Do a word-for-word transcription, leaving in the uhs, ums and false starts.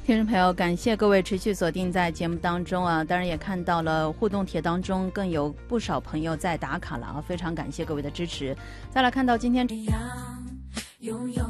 听众朋友，感谢各位持续锁定在节目当中啊！当然也看到了互动帖当中更有不少朋友在打卡了啊，非常感谢各位的支持。再来看到今天拥有